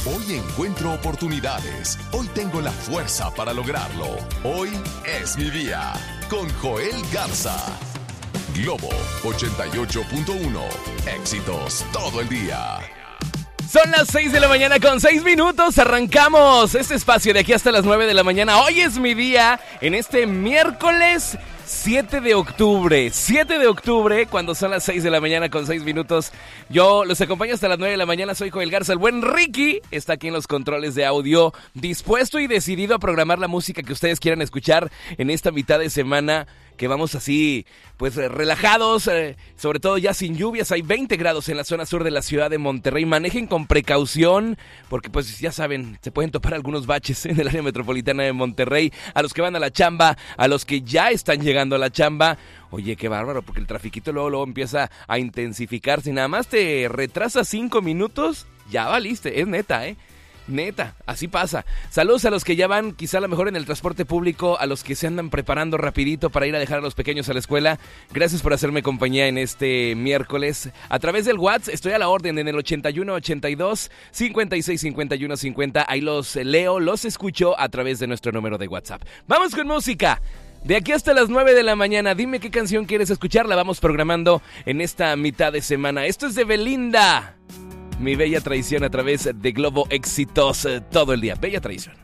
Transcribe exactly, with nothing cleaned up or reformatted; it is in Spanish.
Hoy encuentro oportunidades. Hoy tengo la fuerza para lograrlo. Hoy es mi día. Con Joel Garza. Globo ochenta y ocho punto uno. Éxitos todo el día. Son las seis de la mañana con seis minutos. Arrancamos este espacio de aquí hasta las nueve de la mañana. Hoy es mi día en este miércoles siete de octubre. siete de octubre, cuando son las seis de la mañana con seis minutos. Yo los acompaño hasta las nueve de la mañana. Soy Joel Garza. El buen Ricky está aquí en los controles de audio, dispuesto y decidido a programar la música que ustedes quieran escuchar en esta mitad de semana. Que vamos así, pues relajados, eh, sobre todo ya sin lluvias. Hay veinte grados en la zona sur de la ciudad de Monterrey. Manejen con precaución, porque pues ya saben, se pueden topar algunos baches en el área metropolitana de Monterrey. A los que van a la chamba, a los que ya están llegando a la chamba. Oye, qué bárbaro, porque el trafiquito luego, luego empieza a intensificarse. Si nada más te retrasas cinco minutos, ya valiste, es neta, ¿eh? Neta, así pasa. Saludos a los que ya van quizá a lo mejor en el transporte público, a los que se andan preparando rapidito para ir a dejar a los pequeños a la escuela. Gracias por hacerme compañía en este miércoles. A través del WhatsApp estoy a la orden en el ochenta y uno ochenta y dos cincuenta y seis cincuenta y uno cincuenta. Ahí los leo, los escucho a través de nuestro número de WhatsApp. Vamos con música. De aquí hasta las nueve de la mañana, dime qué canción quieres escuchar. La vamos programando en esta mitad de semana. Esto es de Belinda. Mi bella traición a través de Globo Éxitos todo el día. Bella traición.